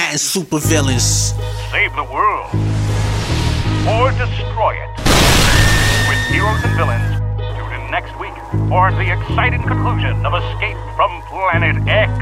Latin supervillains. Save the world. Or destroy it. With heroes and villains, tune in next week for the exciting conclusion of Escape from Planet X.